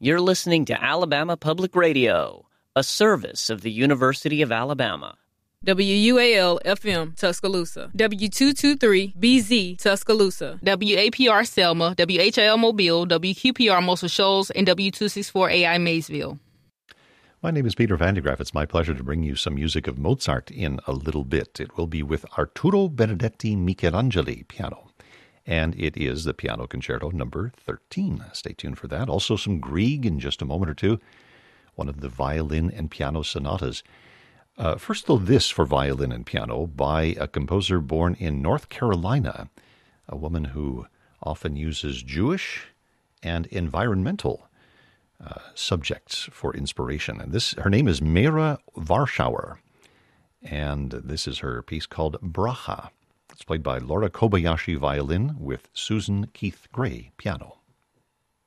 You're listening to Alabama Public Radio, a service of the University of Alabama. WUAL-FM, Tuscaloosa. W223-BZ, Tuscaloosa. WAPR Selma, WHIL Mobile, WQPR Muscle Shoals, and W264AI Maysville. My name is Peter Vandegraff. It's my pleasure to bring you some music of Mozart in a little bit. It will be with Arturo Benedetti Michelangeli piano, and it is the Piano Concerto number 13. Stay tuned for that. Also some Grieg in just a moment or two, one of the violin and piano sonatas. First, though, this for violin and piano by a composer born in North Carolina, a woman who often uses Jewish and environmental subjects for inspiration. And her name is Meira Warschauer, and this is her piece called Bracha. It's played by Laura Kobayashi violin with Susan Keith Gray piano.